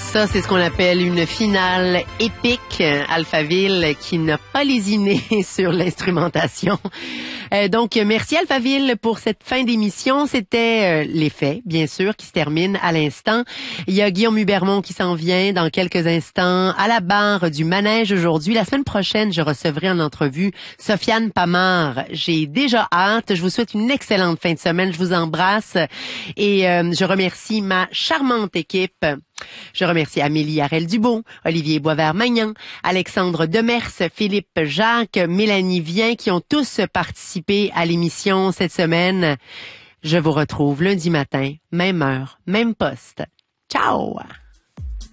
Ça, c'est ce qu'on appelle une finale épique. Alphaville qui n'a pas lésiné sur l'instrumentation. Donc, merci Alphaville pour cette fin d'émission. C'était les faits, bien sûr, qui se terminent à l'instant. Il y a Guillaume Hubermont qui s'en vient dans quelques instants à la barre du manège aujourd'hui. La semaine prochaine, je recevrai en entrevue Sofiane Pamard. J'ai déjà hâte. Je vous souhaite une excellente fin de semaine. Je vous embrasse et je remercie ma charmante équipe. Je remercie Amélie Harel-Dubois, Olivier Boisvert-Magnan, Alexandre Demers, Philippe Jacques, Mélanie Vien qui ont tous participé à l'émission cette semaine. Je vous retrouve lundi matin, même heure, même poste. Ciao!